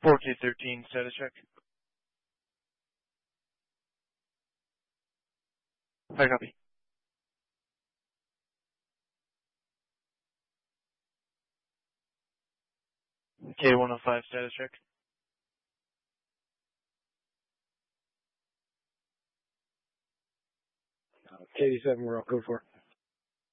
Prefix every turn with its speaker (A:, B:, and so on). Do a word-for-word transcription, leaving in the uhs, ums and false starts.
A: four K thirteen, status check. I copy. K one oh five, status check.
B: Uh, K eighty-seven, we're all code for.